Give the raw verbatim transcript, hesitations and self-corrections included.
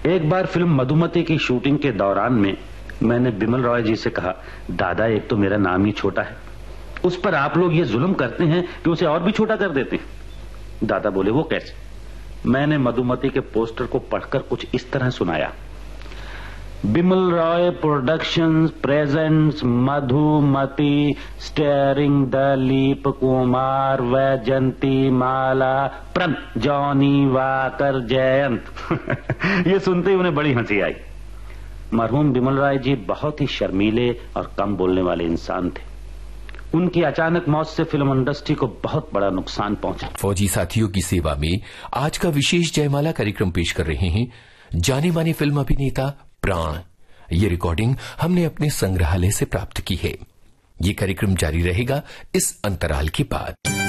एक बार फिल्म मधुमती की शूटिंग के दौरान में मैंने बिमल रॉय जी से कहा, दादा एक तो मेरा नाम ही छोटा है, उस पर आप लोग ये जुल्म करते हैं कि उसे और भी छोटा कर देते हैं। दादा बोले, वो कैसे? मैंने मधुमती के पोस्टर को पढ़कर कुछ इस तरह सुनाया, Bimal Roy productions presents Madhumati steering Dalip Kumar Vaijanti माला प्रण जॉनी वाकर जयंत। ये सुनते ही उन्हें बड़ी हंसी आई। मरहूम बिमल रॉय जी बहुत ही शर्मीले और कम बोलने वाले इंसान थे। उनकी अचानक मौत से फिल्म इंडस्ट्री को बहुत बड़ा नुकसान पहुंचा। फौजी साथियों की सेवा में आज का विशेष जयमाला कार्यक्रम पेश कर रहे हैं जाने माने फिल्म अभिनेता प्राण। ये रिकॉर्डिंग हमने अपने संग्रहालय से प्राप्त की है। ये कार्यक्रम जारी रहेगा इस अंतराल के बाद।